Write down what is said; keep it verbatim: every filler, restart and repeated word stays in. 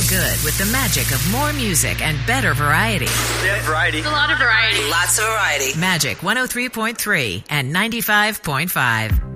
good with the magic of more music and better variety. Yeah, variety. A lot of variety. Lots of variety. Magic one oh three point three and ninety-five point five.